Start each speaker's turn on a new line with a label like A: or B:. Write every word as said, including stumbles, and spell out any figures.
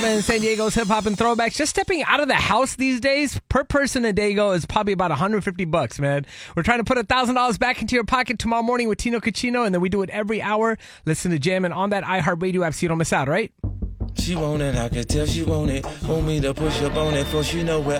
A: In San Diego's hip hop and throwbacks, just stepping out of the house these days per person a Dago is probably about one hundred fifty bucks, man. We're trying to put one thousand dollars back into your pocket tomorrow morning with Tino Cucino, and then we do it every hour. Listen to Jammin' on that iHeartRadio app so you don't miss out, right?
B: She want it, I can tell she want it. Want me to push up on it, for she know where